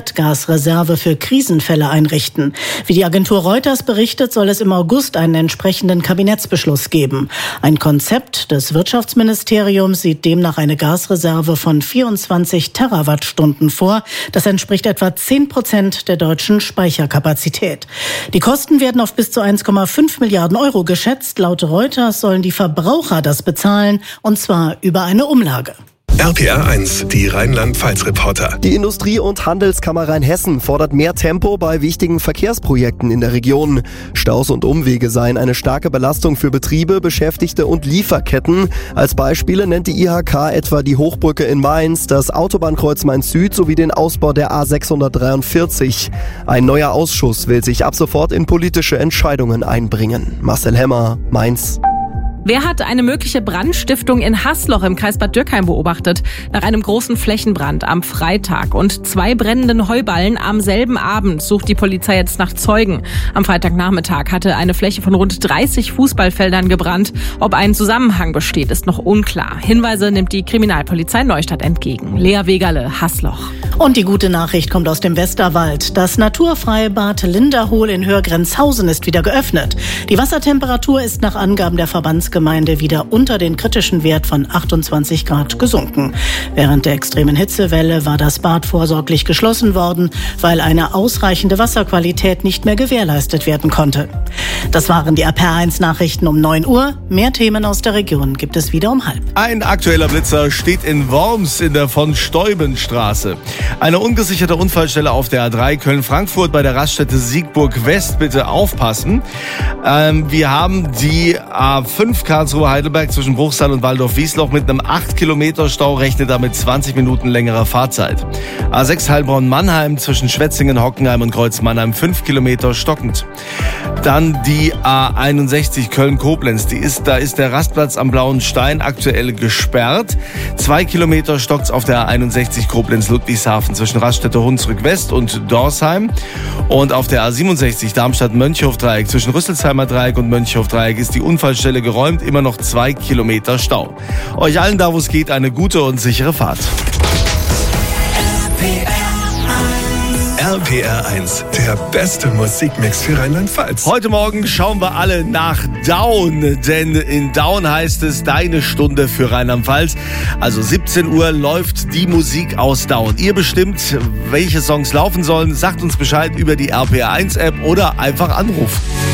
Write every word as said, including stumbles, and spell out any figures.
Gasreserve für Krisenfälle einrichten. Wie die Agentur Reuters berichtet, soll es im August einen entsprechenden Kabinettsbeschluss geben. Ein Konzept des Wirtschaftsministeriums sieht demnach eine Gasreserve von vierundzwanzig Terawattstunden vor. Das entspricht etwa zehn Prozent der deutschen Speicherkapazität. Die Kosten werden auf bis zu eins Komma fünf Milliarden Euro geschätzt. Laut Reuters sollen die Verbraucher das bezahlen, und zwar über eine Umlage. R P R eins, die Rheinland-Pfalz-Reporter. Die Industrie- und Handelskammer Rheinhessen fordert mehr Tempo bei wichtigen Verkehrsprojekten in der Region. Staus und Umwege seien eine starke Belastung für Betriebe, Beschäftigte und Lieferketten. Als Beispiele nennt die I H K etwa die Hochbrücke in Mainz, das Autobahnkreuz Mainz-Süd sowie den Ausbau der A sechshundertdreiundvierzig. Ein neuer Ausschuss will sich ab sofort in politische Entscheidungen einbringen. Marcel Hemmer, Mainz. Wer hat eine mögliche Brandstiftung in Haßloch im Kreis Bad Dürkheim beobachtet? Nach einem großen Flächenbrand am Freitag und zwei brennenden Heuballen am selben Abend sucht die Polizei jetzt nach Zeugen. Am Freitagnachmittag hatte eine Fläche von rund dreißig Fußballfeldern gebrannt. Ob ein Zusammenhang besteht, ist noch unklar. Hinweise nimmt die Kriminalpolizei Neustadt entgegen. Lea Wegerle, Haßloch. Und die gute Nachricht kommt aus dem Westerwald. Das naturfreie Bad Linderhohl in Hörgrenzhausen ist wieder geöffnet. Die Wassertemperatur ist nach Angaben der Verbandsgemeinde wieder unter den kritischen Wert von achtundzwanzig Grad gesunken. Während der extremen Hitzewelle war das Bad vorsorglich geschlossen worden, weil eine ausreichende Wasserqualität nicht mehr gewährleistet werden konnte. Das waren die R P R eins Nachrichten um neun Uhr. Mehr Themen aus der Region gibt es wieder um halb. Ein aktueller Blitzer steht in Worms in der Von-Steuben-Straße. Eine ungesicherte Unfallstelle auf der A drei Köln-Frankfurt bei der Raststätte Siegburg West. Bitte aufpassen. Ähm, wir haben die A fünf Karlsruhe-Heidelberg zwischen Bruchsal und Waldorf-Wiesloch mit einem acht Kilometer Stau, rechnet damit zwanzig Minuten längerer Fahrzeit. A sechs Heilbronn-Mannheim zwischen Schwetzingen, Hockenheim und Kreuz-Mannheim fünf Kilometer stockend. Dann die A einundsechzig Köln-Koblenz. Die ist, da ist der Rastplatz am Blauen Stein aktuell gesperrt. Zwei Kilometer stockt's auf der A einundsechzig Koblenz-Ludwigshafen zwischen Raststätte Hunsrück West und Dorsheim. Und auf der A siebenundsechzig Darmstadt-Mönchhof-Dreieck zwischen Rüsselsheimer Dreieck und Mönchhof-Dreieck ist die Unfallstelle geräumt. Immer noch zwei Kilometer Stau. Euch allen da, wo es geht, eine gute und sichere Fahrt. R P R eins, der beste Musikmix für Rheinland-Pfalz. Heute Morgen schauen wir alle nach Daun, denn in Daun heißt es deine Stunde für Rheinland-Pfalz. Also siebzehn Uhr läuft die Musik aus Daun. Ihr bestimmt, welche Songs laufen sollen. Sagt uns Bescheid über die R P R eins App oder einfach anrufen.